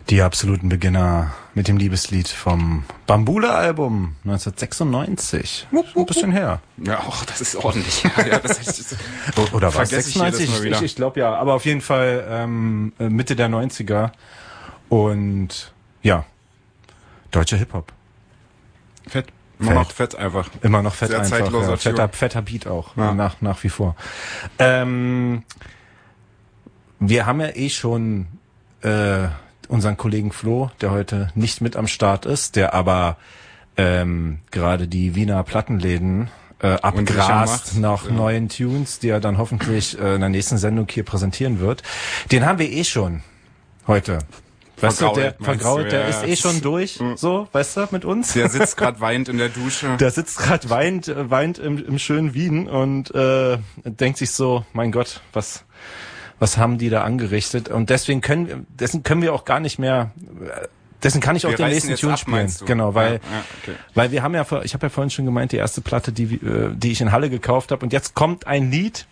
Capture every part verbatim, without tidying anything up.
Die absoluten Beginner mit dem Liebeslied vom Bambule-Album neunzehnhundertsechsundneunzig. Wupp, wupp, ein bisschen her. Ja, och, das ist ordentlich. Ja, das heißt, Oder was? sechsundneunzig? Ich, ich, ich glaube ja, aber auf jeden Fall ähm, Mitte der neunziger. Und ja, deutscher Hip-Hop. Fett. Immer noch fett einfach. Immer noch fett Sehr einfach. zeitloser Ja, fetter, fetter Beat auch. Ja. Nach, nach wie vor. Ähm, wir haben ja eh schon äh, unseren Kollegen Flo, der heute nicht mit am Start ist, der aber ähm, gerade die Wiener Plattenläden äh, abgrast nach ja. neuen Tunes, die er dann hoffentlich äh, in der nächsten Sendung hier präsentieren wird. Den haben wir eh schon heute. Weißt vergrault, du, der vergrault, du, der ja, ist eh schon durch, mhm. so, weißt du, mit uns. Der sitzt gerade weinend in der Dusche. Der sitzt gerade weint, weint im, im schönen Wien und äh, denkt sich so, mein Gott, was was haben die da angerichtet? Und deswegen können wir, dessen können wir auch gar nicht mehr, dessen kann ich auch wir den nächsten Tune ab, spielen. Genau, weil, ja, ja, okay. weil wir haben ja, ich habe ja vorhin schon gemeint, die erste Platte, die, die ich in Halle gekauft habe. Und jetzt kommt ein Lied,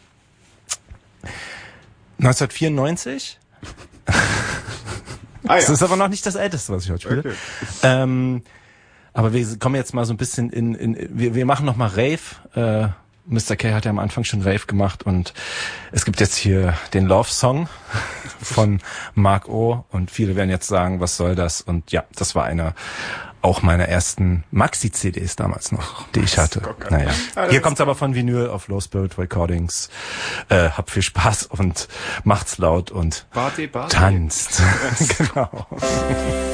neunzehnhundertvierundneunzig. Ah, ja. Das ist aber noch nicht das Älteste, was ich heute spiele. Okay. Ähm, aber wir kommen jetzt mal so ein bisschen in, in wir, wir machen noch mal Rave, äh, Mister K hat ja am Anfang schon Rave gemacht und es gibt jetzt hier den Love Song von Mark O. und viele werden jetzt sagen, was soll das? Und ja, das war eine auch meiner ersten Maxi-C Ds damals noch, die ich hatte. Naja. Hier kommt's aber von Vinyl auf Low Spirit Recordings. Äh, hab viel Spaß und macht's laut und Party, Party. tanzt. Genau.